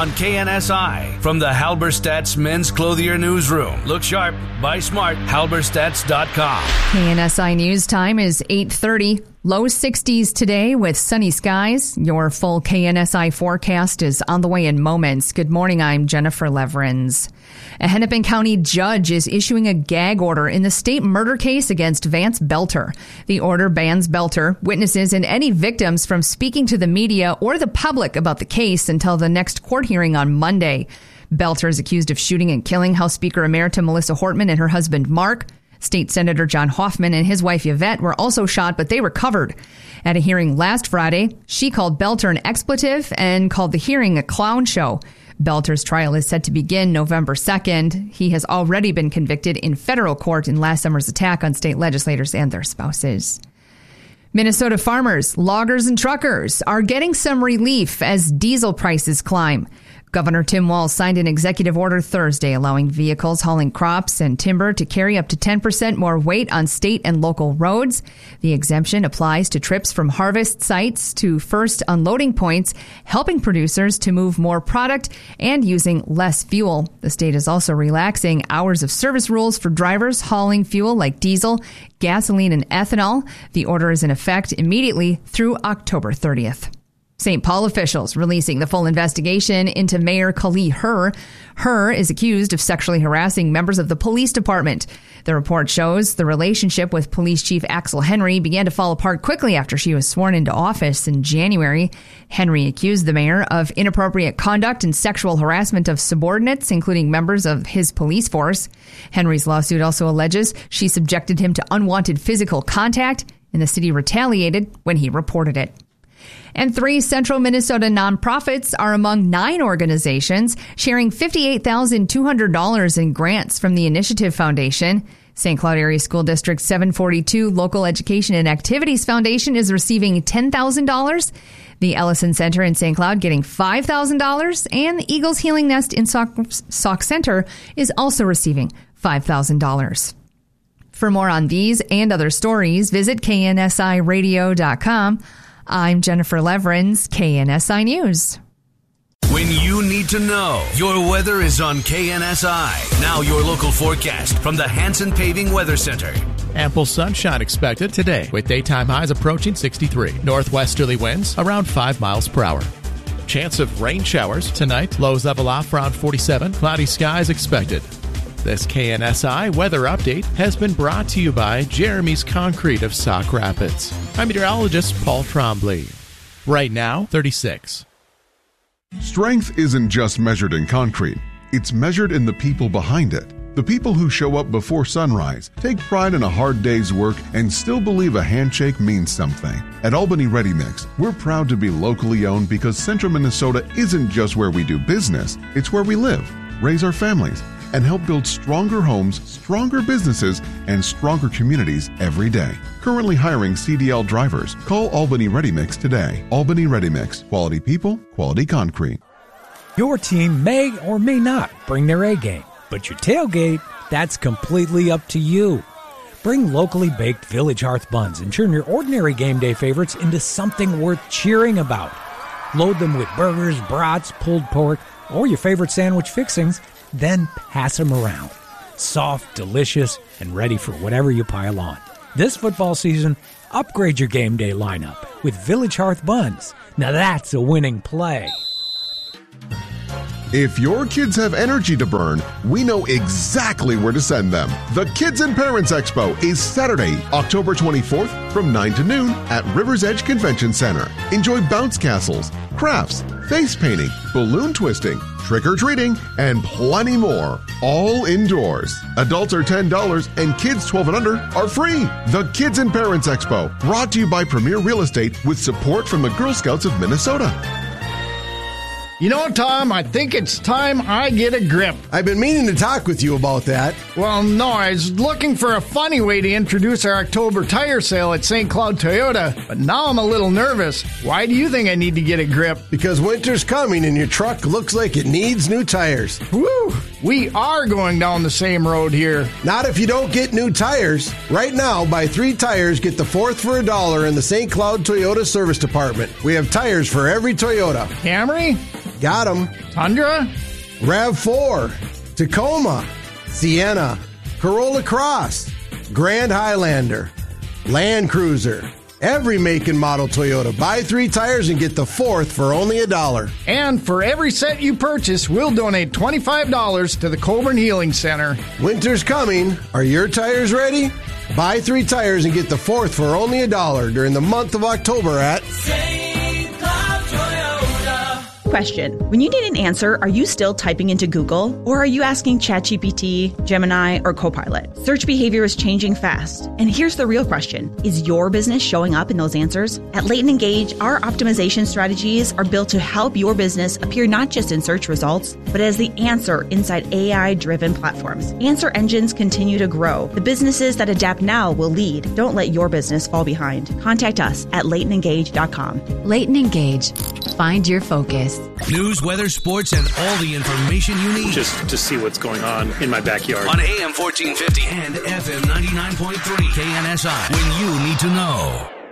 on KNSI. From the Halberstadt's Men's Clothier Newsroom. Look sharp, buy smart, halberstadts.com. KNSI News time is 8:30. Low 60s today with sunny skies. Your full KNSI forecast is on the way in moments. Good morning, I'm Jennifer Leverins. A Hennepin County judge is issuing a gag order in the state murder case against Vance Belter. The order bans Belter, witnesses, and any victims from speaking to the media or the public about the case until the next court hearing on Monday. Belter is accused of shooting and killing House Speaker Emerita Melissa Hortman and her husband Mark. State Senator John Hoffman and his wife Yvette were also shot, but they recovered. At a hearing last Friday, she called Belter an expletive and called the hearing a clown show. Belter's trial is set to begin November 2nd. He has already been convicted in federal court in last summer's attack on state legislators and their spouses. Minnesota farmers, loggers, and truckers are getting some relief as diesel prices climb. Governor Tim Walz signed an executive order Thursday allowing vehicles hauling crops and timber to carry up to 10% more weight on state and local roads. The exemption applies to trips from harvest sites to first unloading points, helping producers to move more product and using less fuel. The state is also relaxing hours of service rules for drivers hauling fuel like diesel, gasoline, and ethanol. The order is in effect immediately through October 30th. St. Paul officials releasing the full investigation into Mayor Kali Herr. Herr is accused of sexually harassing members of the police department. The report shows the relationship with Police Chief Axel Henry began to fall apart quickly after she was sworn into office in January. Henry accused the mayor of inappropriate conduct and sexual harassment of subordinates, including members of his police force. Henry's lawsuit also alleges she subjected him to unwanted physical contact, and the city retaliated when he reported it. And 3 central Minnesota nonprofits are among 9 organizations sharing $58,200 in grants from the Initiative Foundation. St. Cloud Area School District 742 Local Education and Activities Foundation is receiving $10,000. The Ellison Center in St. Cloud getting $5,000. And the Eagles Healing Nest in Sauk Center is also receiving $5,000. For more on these and other stories, visit KNSIRadio.com. I'm Jennifer Leverins, KNSI News. When you need to know, your weather is on KNSI. Now your local forecast from the Hanson Paving Weather Center. Ample sunshine expected today with daytime highs approaching 63. Northwesterly winds around 5 miles per hour. Chance of rain showers tonight. Lows level off around 47. Cloudy skies expected. This KNSI weather update has been brought to you by Jeremy's Concrete of Sauk Rapids. I'm meteorologist Paul Trombley. Right now, 36. Strength isn't just measured in concrete. It's measured in the people behind it. The people who show up before sunrise, take pride in a hard day's work, and still believe a handshake means something. At Albany Ready Mix, we're proud to be locally owned because Central Minnesota isn't just where we do business. It's where we live, raise our families, and help build stronger homes, stronger businesses, and stronger communities every day. Currently hiring CDL drivers. Call Albany Ready Mix today. Albany Ready Mix. Quality people, quality concrete. Your team may or may not bring their A game, but your tailgate, that's completely up to you. Bring locally baked Village Hearth buns and turn your ordinary game day favorites into something worth cheering about. Load them with burgers, brats, pulled pork, or your favorite sandwich fixings, then pass them around. Soft, delicious, and ready for whatever you pile on. This football season, upgrade your game day lineup with Village Hearth buns. Now that's a winning play. If your kids have energy to burn, we know exactly where to send them. The Kids and Parents Expo is Saturday, October 24th from 9 to noon at River's Edge Convention Center. Enjoy bounce castles, crafts, face painting, balloon twisting, trick-or-treating, and plenty more. All indoors. Adults are $10 and kids 12 and under are free. The Kids and Parents Expo, brought to you by Premier Real Estate with support from the Girl Scouts of Minnesota. You know, Tom, I think it's time I get a grip. I've been meaning to talk with you about that. Well, no, I was looking for a funny way to introduce our October tire sale at St. Cloud Toyota, but now I'm a little nervous. Why do you think I need to get a grip? Because winter's coming and your truck looks like it needs new tires. Woo! We are going down the same road here. Not if you don't get new tires. Right now, buy 3 tires, get the 4th for $1 in the St. Cloud Toyota Service Department. We have tires for every Toyota. Camry? Got them. Tundra? RAV4, Tacoma, Sienna, Corolla Cross, Grand Highlander, Land Cruiser. Every make and model Toyota. Buy 3 tires and get the 4th for only $1. And for every set you purchase, we'll donate $25 to the Coburn Healing Center. Winter's coming. Are your tires ready? Buy 3 tires and get the 4th for only $1 during the month of October at St. Cloud Toyota. Question. When you need an answer, are you still typing into Google? Or are you asking ChatGPT, Gemini, or Copilot? Search behavior is changing fast. And here's the real question. Is your business showing up in those answers? At Leighton Engage, our optimization strategies are built to help your business appear not just in search results, but as the answer inside AI-driven platforms. Answer engines continue to grow. The businesses that adapt now will lead. Don't let your business fall behind. Contact us at LeightonEngage.com. Leighton Engage. Find your focus. News, weather, sports, and all the information you need. Just to see what's going on in my backyard. On AM 1450 and FM 99.3 KNSI. When you need to know.